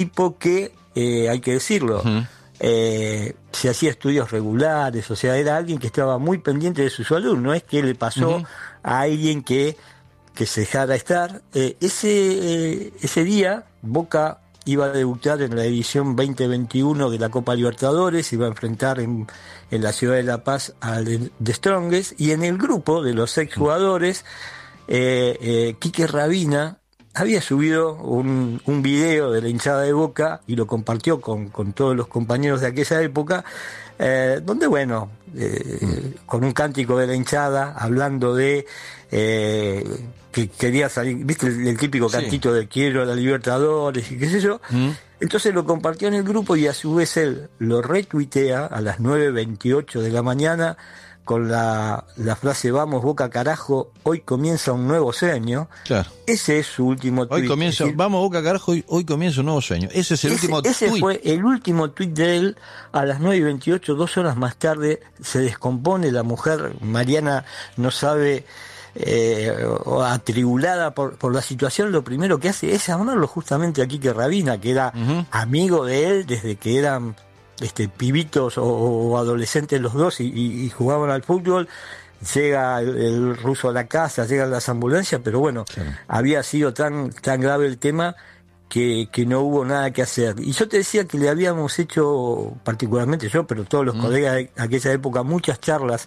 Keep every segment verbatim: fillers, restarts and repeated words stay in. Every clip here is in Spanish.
tipo que, eh, hay que decirlo, uh-huh. eh, se hacía estudios regulares, o sea, era alguien que estaba muy pendiente de su salud, no es que le pasó uh-huh. a alguien que, que se dejara estar. Eh, ese, eh, ese día, Boca iba a debutar en la edición veinte veintiuno de la Copa Libertadores, iba a enfrentar en, en la ciudad de La Paz al The Strongest, y en el grupo de los exjugadores, eh, eh, Quique Rabina había subido un, un video de la hinchada de Boca y lo compartió con, con todos los compañeros de aquella época, eh, donde, bueno, eh, mm. con un cántico de la hinchada, hablando de eh, que quería salir, viste el, el típico cantito sí. de quiero a la Libertadores y qué sé yo, mm. entonces lo compartió en el grupo y a su vez él lo retuitea a las nueve veintiocho de la mañana con la, la frase vamos Boca carajo, hoy comienza un nuevo sueño. Claro. Ese es su último tuit. Hoy comienza, decir, vamos Boca carajo, hoy, hoy comienza un nuevo sueño. Ese es el ese, último ese tuit. fue el último tuit de él a las nueve y veintiocho, dos horas más tarde se descompone la mujer. Mariana no sabe, eh, atribulada por, por la situación, lo primero que hace es llamarlo justamente a Quique Rabina, que era uh-huh. amigo de él desde que eran Este, pibitos o, o adolescentes los dos y, y, y jugaban al fútbol. Llega el, el ruso a la casa, llegan las ambulancias, pero bueno, sí. había sido tan tan grave el tema que, que no hubo nada que hacer. Y yo te decía que le habíamos hecho, particularmente yo, pero todos los mm. colegas de aquella época, muchas charlas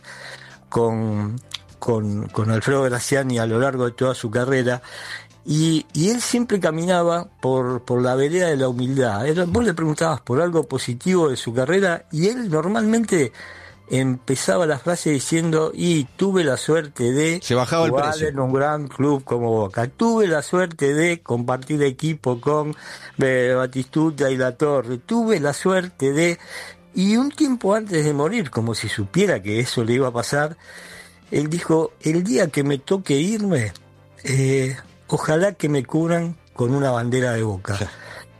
con, con, con Alfredo Graciani a lo largo de toda su carrera. Y, y él siempre caminaba por, por la vereda de la humildad. Era, vos le preguntabas por algo positivo de su carrera y él normalmente empezaba la frase diciendo y tuve la suerte de Se bajaba jugar el precio. en un gran club como Boca. Tuve la suerte de compartir equipo con eh, Batistuta y Latorre. Tuve la suerte de... Y un tiempo antes de morir, como si supiera que eso le iba a pasar, él dijo, el día que me toque irme... Eh, ojalá que me cubran con una bandera de Boca. Sí.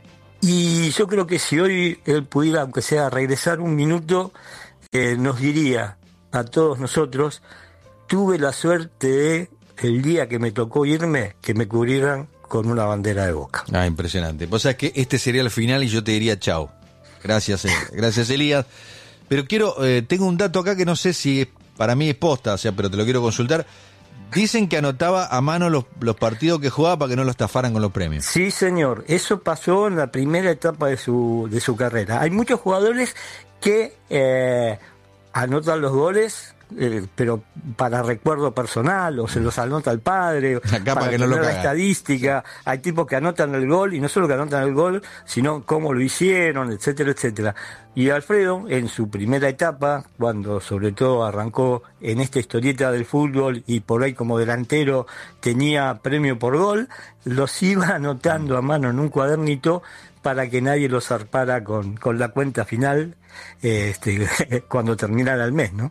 Y yo creo que si hoy él pudiera, aunque sea regresar un minuto, eh, nos diría a todos nosotros, tuve la suerte de, el día que me tocó irme, que me cubrieran con una bandera de Boca. Ah, impresionante. Vos sabés que este sería el final y yo te diría chau. Gracias, eh, gracias Elías. Pero quiero, eh, tengo un dato acá que no sé si es, para mí es posta, o sea, pero te lo quiero consultar. Dicen que anotaba a mano los, los partidos que jugaba para que no lo estafaran con los premios. Sí, señor. Eso pasó en la primera etapa de su de su carrera. Hay muchos jugadores que eh, anotan los goles, eh, pero para recuerdo personal, o se los anota el padre, Acá para, para que no lo la cagan. estadística. Sí. Hay tipos que anotan el gol, y no solo que anotan el gol, sino cómo lo hicieron, etcétera, etcétera. Y Alfredo, en su primera etapa, cuando sobre todo arrancó en esta historieta del fútbol y por ahí como delantero tenía premio por gol, los iba anotando a mano en un cuadernito para que nadie los zarpara con, con la cuenta final eh, este, cuando terminara el mes, ¿no?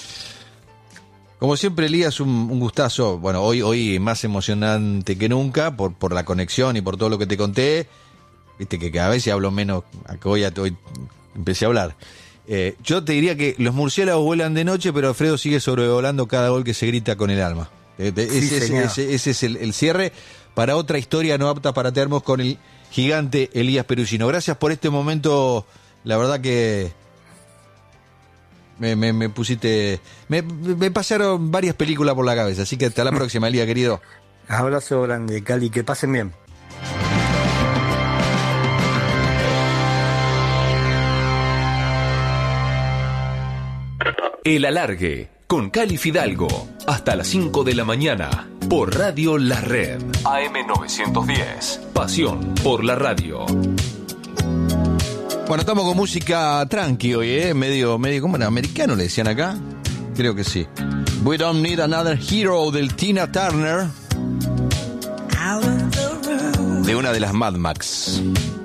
Como siempre, Elías, un, un gustazo. Bueno, hoy hoy más emocionante que nunca por, por la conexión y por todo lo que te conté. Viste que cada vez si hablo menos, acá hoy, hoy empecé a hablar. Eh, yo te diría que los murciélagos vuelan de noche, pero Alfredo sigue sobrevolando cada gol que se grita con el alma. Eh, de, sí, ese, ese, ese, ese es el, el cierre para otra historia no apta para termos con el gigante Elías Perugino. Gracias por este momento, la verdad que me, me, me pusiste, me, me pasaron varias películas por la cabeza, así que hasta la próxima, Elías, querido. Abrazo grande, Cali, que pasen bien. El Alargue, con Cali Fidalgo, hasta las cinco de la mañana, por Radio La Red, A M novecientos diez, pasión por la radio. Bueno, estamos con música tranqui hoy, ¿eh? Medio, medio, ¿cómo era? ¿Americano le decían acá? Creo que sí. We Don't Need Another Hero, del Tina Turner, de una de las Mad Max.